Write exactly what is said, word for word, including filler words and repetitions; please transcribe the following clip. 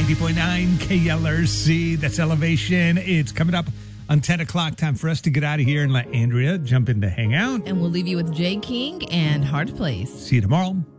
ninety point nine K L R C. That's Elevation. It's coming up on ten o'clock. Time for us to get out of here and let Andrea jump in to hang out. And we'll leave you with Jay King and Hard Place. See you tomorrow.